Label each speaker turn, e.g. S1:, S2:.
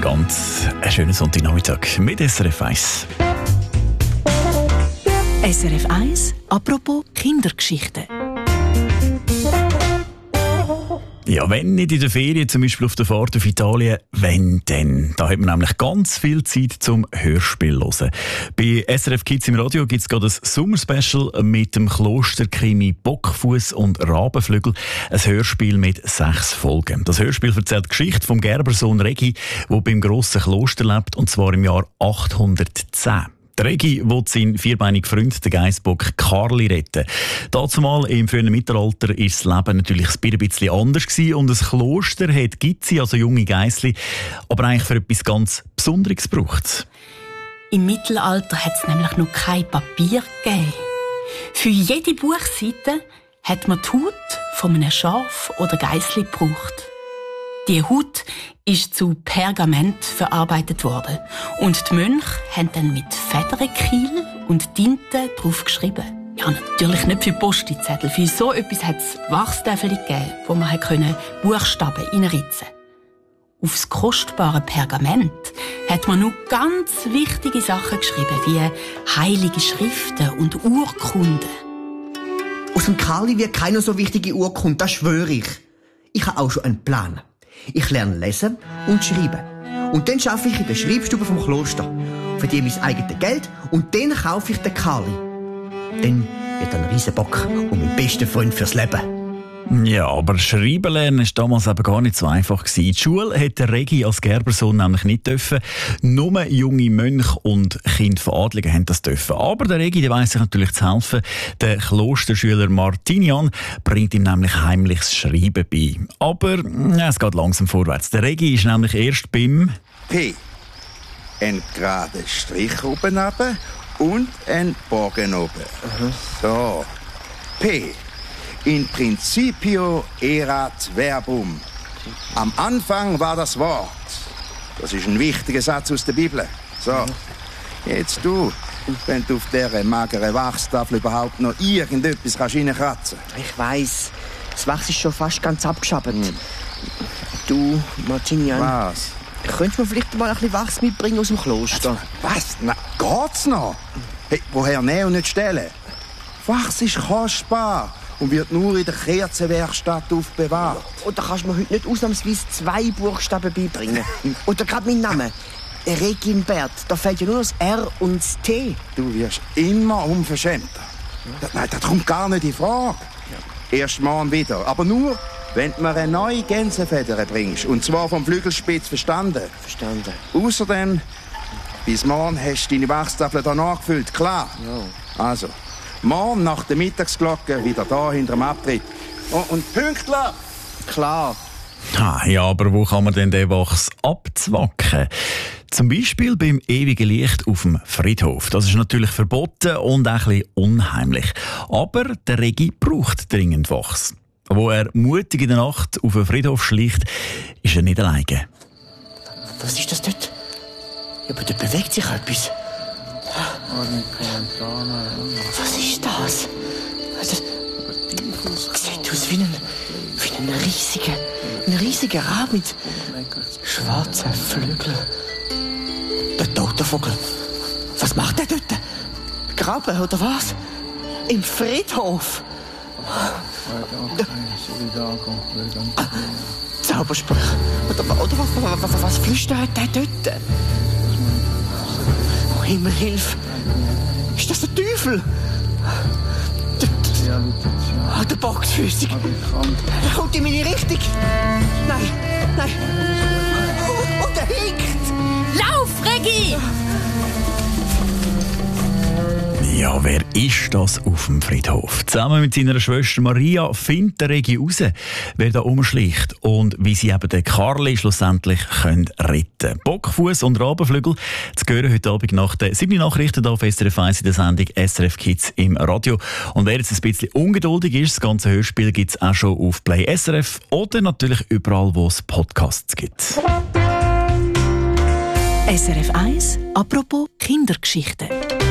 S1: ganz einen schönen Sonntagnachmittag mit SRF 1.
S2: SRF 1, apropos Kindergeschichten.
S1: Ja, wenn nicht in der Ferien, zum Beispiel auf der Fahrt auf Italien, wenn denn? Da hat man nämlich ganz viel Zeit zum Hörspiel hören. Bei SRF Kids im Radio gibt es gerade ein Sommerspecial mit dem Klosterkrimi Bockfuss und Rabenflügel. Ein Hörspiel mit 6 Folgen. Das Hörspiel erzählt die Geschichte vom Gerbersohn Regi, der beim grossen Kloster lebt, und zwar im Jahr 810. Der Regi will seinen vierbeinigen Freund, den Geissbock Karli, retten. Dazumal im frühen Mittelalter war das Leben natürlich ein bisschen anders gewesen, und ein Kloster hat Gizzi, also junge Geissli, aber eigentlich für etwas ganz Besonderes gebraucht.
S2: Im Mittelalter hat es nämlich noch kein Papier gegeben. Für jede Buchseite hat man die Haut von einem Schaf oder Geissli gebraucht. Die Haut ist zu Pergament verarbeitet worden. Und die Mönche haben dann mit Federkiel und Tinte drauf geschrieben. Ja, natürlich nicht für Post-it-Zettel. Für so etwas hat es Wachstäfel gegeben, wo man Buchstaben reinritzen konnte. Aufs kostbare Pergament hat man nur ganz wichtige Sachen geschrieben, wie heilige Schriften und Urkunden.
S3: Aus dem Karli wird keine so wichtige Urkunde, das schwöre ich. Ich habe auch schon einen Plan. Ich lerne lesen und schreiben. Und dann arbeite ich in der Schreibstube vom Kloster. Verdiene mein eigenes Geld und dann kaufe ich den Karli. Dann wird er ein Riesenbock und mein bester Freund fürs Leben.
S1: Ja, aber Schreiben lernen war damals eben gar nicht so einfach gewesen. In die Schule hat der Regi als Gerbersohn nämlich nicht dürfen. Nur junge Mönche und Kinder von Adligen haben das dürfen. Aber der Regi, der weiss sich natürlich zu helfen. Der Klosterschüler Martinian bringt ihm nämlich heimliches Schreiben bei. Aber es geht langsam vorwärts. Der Regi ist nämlich erst beim
S4: P. Ein gerader Strich oben runter und ein Bogen oben. So. P. In principio erat verbum. Am Anfang war das Wort. Das ist ein wichtiger Satz aus der Bibel. So, jetzt du, wenn du auf dieser mageren Wachstafel überhaupt noch irgendetwas reinkratzen kannst.
S3: Ich weiss, das Wachs ist schon fast ganz abgeschabt. Du, Martinian.
S4: Was?
S3: Könntest du mir vielleicht mal ein bisschen Wachs mitbringen aus dem Kloster?
S4: Was? Na, geht's noch? Hey, woher nehmen und nicht stellen? Wachs ist kostbar und wird nur in der Kerzenwerkstatt aufbewahrt.
S3: Und da kannst du mir heute nicht ausnahmsweise 2 Buchstaben beibringen. Oder gerade mein Name. Reginbert. Da fehlt ja nur das R und das T.
S4: Du wirst immer unverschämter. Nein, das kommt gar nicht in Frage. Erst morgen wieder. Aber nur, wenn du mir eine neue Gänsefeder bringst. Und zwar vom Flügelspitz, verstanden?
S3: Verstanden.
S4: Außerdem, bis morgen hast du deine Wachstafel da nachgefüllt, klar?
S3: Ja.
S4: Also, morgen nach der Mittagsglocke wieder da hinter dem Abtritt. Und pünktlich!
S3: Klar.
S1: Ja, aber wo kann man denn den Wachs abzwacken? Zum Beispiel beim ewigen Licht auf dem Friedhof. Das ist natürlich verboten und auch ein bisschen unheimlich. Aber der Regi braucht dringend Wachs. Wo er mutig in der Nacht auf den Friedhof schleicht, ist er nicht alleine.
S3: Was ist das dort? Ja, aber dort bewegt sich etwas. Was ist das? Das sieht aus wie ein riesiger Rab mit schwarzen Flügeln. Der tote Vogel. Was macht der dort? Graben oder was? Im Friedhof. Zauberspruch. Oder was flüstert der dort? Oh, Himmelhilfe. Ist das der Teufel? Der Boxfüßig. Er kommt in meine Richtung. Nein. Und er hinkt.
S2: Lauf, Regi!
S1: Ja, wer ist das auf dem Friedhof? Zusammen mit seiner Schwester Maria findet der Regi raus, wer da umschleicht und wie sie eben den Karli schlussendlich retten können. Bockfuss und Rabenflügel, das gehören heute Abend nach den 7 Nachrichten auf SRF 1 in der Sendung SRF Kids im Radio. Und wer jetzt ein bisschen ungeduldig ist, das ganze Hörspiel gibt es auch schon auf Play SRF oder natürlich überall, wo es Podcasts gibt.
S2: SRF 1, apropos Kindergeschichten.